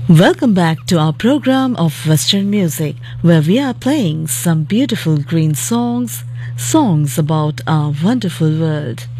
Welcome back to our program of Western music, where we are playing some beautiful green songs, songs about our wonderful world.